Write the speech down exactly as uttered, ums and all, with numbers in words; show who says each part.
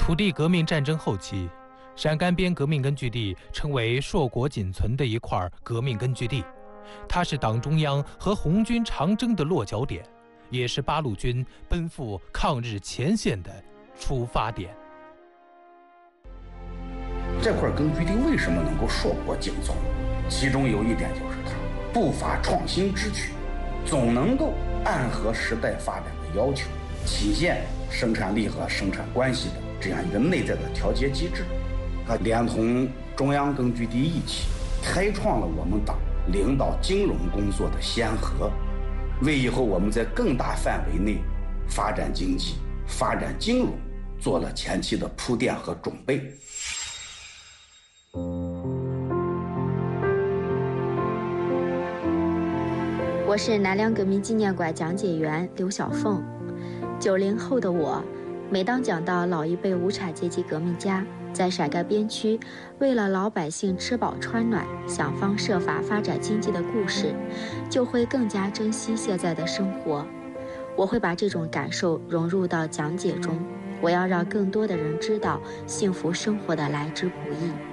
Speaker 1: 土地革命战争后期，陕甘边革命根据地成为硕果仅存的一块革命根据地，它是党中央和红军长征的落脚点，也是八路军奔赴抗日前线的出发点。
Speaker 2: 这块根据地为什么能够硕果仅存？其中有一点就是它不乏创新之举，总能够按合时代发展的要求，体现生产力和生产关系的这样一个内在的调节机制，它连同中央根据地一起，开创了我们党领导金融工作的先河，为以后我们在更大范围内发展经济、发展金融做了前期的铺垫和准备。
Speaker 3: 我是南梁革命纪念馆讲解员刘小凤。九零后的我，每当讲到老一辈无产阶级革命家在陕甘边区为了老百姓吃饱穿暖，想方设法发展经济的故事，就会更加珍惜现在的生活。我会把这种感受融入到讲解中，我要让更多的人知道幸福生活的来之不易。